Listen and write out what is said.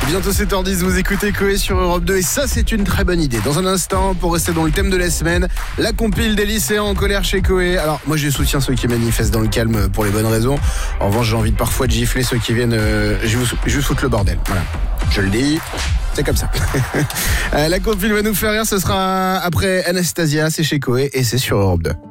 Bientôt 7h10, vous écoutez Coé sur Europe 2 et ça c'est une très bonne idée. Dans un instant, pour rester dans le thème de la semaine, la compile des lycéens en colère chez Coé. Alors moi je soutiens ceux qui manifestent dans le calme pour les bonnes raisons. En revanche j'ai envie de parfois de gifler ceux qui viennent juste foutre le bordel. Voilà, je le dis, c'est comme ça. La compile va nous faire rire, ce sera après Anastasia, c'est chez Coé et c'est sur Europe 2.